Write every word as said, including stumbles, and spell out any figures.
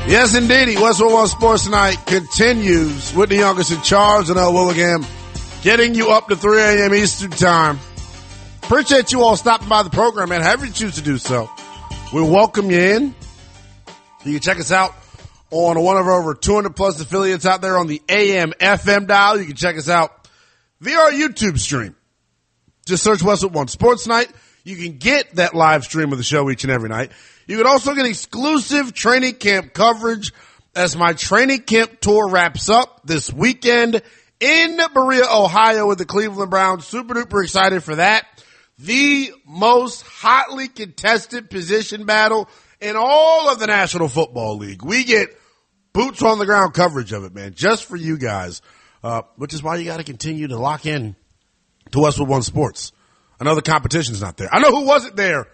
Yes, indeedy. Westwood One Sports Tonight continues with the youngest in charge and L. Willingham, getting you up to three a.m. Eastern Time. Appreciate you all stopping by the program, man. However you choose to do so, we welcome you in. You can check us out on one of our over two hundred plus affiliates out there on the A M F M dial. You can check us out via our YouTube stream. Just search Westwood One Sports Night. You can get that live stream of the show each and every night. You can also get exclusive training camp coverage as my training camp tour wraps up this weekend in Berea, Ohio with the Cleveland Browns. Super duper excited for that. The most hotly contested position battle in all of the National Football League. We get boots on the ground coverage of it, man, just for you guys, uh, which is why you got to continue to lock in to Westwood One Sports. I know the competition's not there. I know who wasn't there